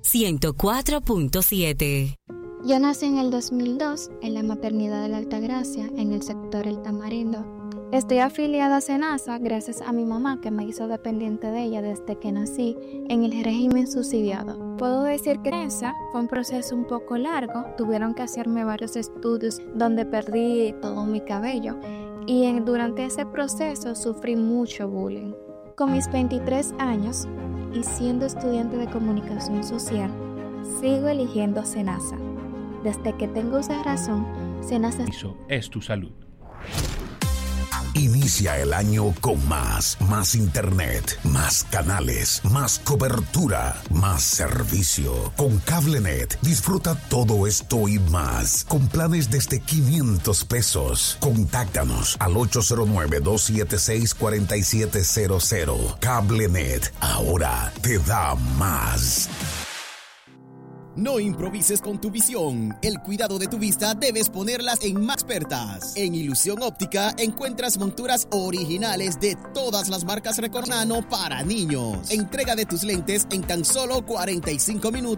104.7. Yo nací en el 2002 en la maternidad de la Altagracia, en el sector El Tamarindo. Estoy afiliada a SENASA gracias a mi mamá, que me hizo dependiente de ella desde que nací en el régimen subsidiado. Puedo decir que esa fue un proceso un poco largo. Tuvieron que hacerme varios estudios donde perdí todo mi cabello y durante ese proceso sufrí mucho bullying. Con mis 23 años y siendo estudiante de comunicación social, sigo eligiendo SENASA. Desde que tengo esa razón, SENASA es tu salud. Inicia el año con más internet, más canales, más cobertura, más servicio. Con CableNet disfruta todo esto y más con planes desde 500 pesos. Contáctanos al 809-276-4700. CableNet ahora te da más. No improvises con tu visión. El cuidado de tu vista debes ponerlas en Maxpertas. En Ilusión Óptica encuentras monturas originales de todas las marcas reconocidas para niños. Entrega de tus lentes en tan solo 45 minutos.